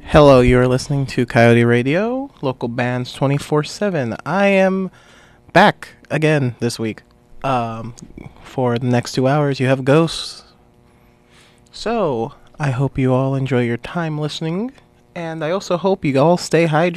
Hello, you are listening to Coyote Radio, local bands 24/7. I am back again this week. For the next 2 hours, you have Ghosts. So, I hope you all enjoy your time listening, and I also hope you all stay hydrated.